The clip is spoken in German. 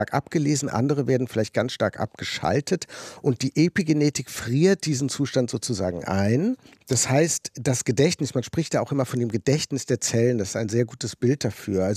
abgelesen, andere werden vielleicht ganz stark abgeschaltet und die Epigenetik friert diesen Zustand sozusagen ein. Das heißt, das Gedächtnis, man spricht ja auch immer von dem Gedächtnis der Zellen, das ist ein sehr gutes Bild dafür.